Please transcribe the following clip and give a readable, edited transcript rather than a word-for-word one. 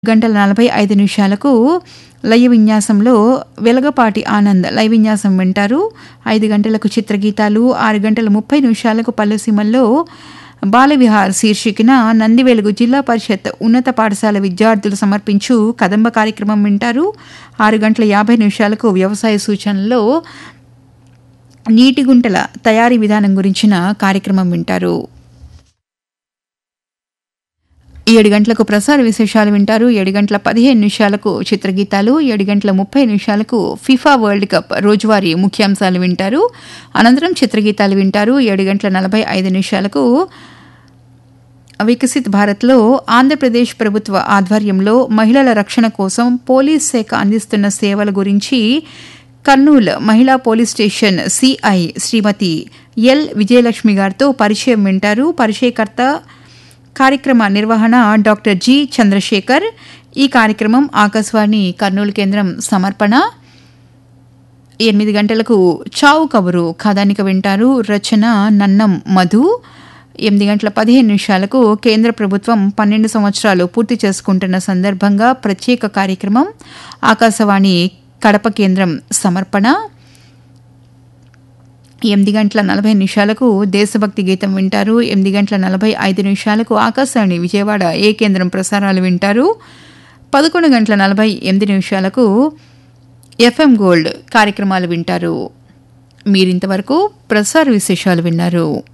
గంటల 45 నిమిషాలకు లయ విన్యాసంలో వెలగపాటి ఆనంద్ లయ విన్యాసం వింటారు. 5 గంటలకు చిత్రగీతాలు, 6 గంటల 30 నిమిషాలకు పల్లెసీమల్లో బాలవిహార్ శీర్షికన నందివెలుగు జిల్లా పరిషత్ ఉన్నత పాఠశాల విద్యార్థులు సమర్పించు కదంబ కార్యక్రమం వింటారు. 6 గంటల 50 నిమిషాలకు వ్యవసాయ సూచనలో నీటి గుంటల తయారీ విధానం గురించిన కార్యక్రమం వింటారు. 7 గంటలకు ప్రసార విశేషాలు వింటారు. 7 గంటల 15 నిమిషాలకు చిత్రగీతాలు, 7 గంటల 30 నిమిషాలకు ఫిఫా వరల్డ్ కప్ రోజువారీ ముఖ్యాంశాలు వింటారు. అనంతరం చిత్రగీతాలు వింటారు. 7 గంటల 45 నిమిషాలకు వికసిత్ భారత్లో ఆంధ్రప్రదేశ్ ప్రభుత్వ ఆధ్వర్యంలో మహిళల రక్షణ కోసం పోలీస్ శాఖ అందిస్తున్న సేవల గురించి కర్నూలు మహిళా పోలీస్ స్టేషన్ సిఐ శ్రీమతి ఎల్ విజయలక్ష్మి గారితో పరిచయం వింటారు. పరిచయకర్త కార్యక్రమ నిర్వహణ డాక్టర్ జి చంద్రశేఖర్. ఈ కార్యక్రమం ఆకాశవాణి కర్నూలు కేంద్రం సమర్పణ. 8 గంటలకు చావు కబురు కథానిక వింటారు. రచన నన్నం మధు. 8 గంటల 15 నిమిషాలకు కేంద్ర ప్రభుత్వం 12 సంవత్సరాలు పూర్తి చేసుకుంటున్న సందర్భంగా ప్రత్యేక కార్యక్రమం ఆకాశవాణి కడప కేంద్రం సమర్పణ. 8 గంటల 40 నిమిషాలకు దేశభక్తి గీతం వింటారు. 8 గంటల 45 నిమిషాలకు ఆకాశవాణి విజయవాడ ఏ కేంద్రం ప్రసారాలు వింటారు. 11 గంటల 48 నిమిషాలకు ఎఫ్ఎం గోల్డ్ కార్యక్రమాలు వింటారు. మీరింతవరకు ప్రసార విశేషాలు విన్నారు.